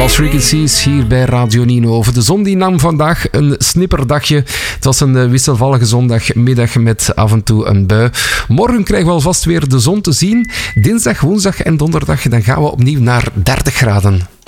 Lost Frequencies hier bij Radio Nino. Over de zon die nam vandaag een snipperdagje. Het was een wisselvallige zondagmiddag met af en toe een bui. Morgen krijgen we alvast weer de zon te zien. Dinsdag, woensdag en donderdag dan gaan we opnieuw naar 30 graden.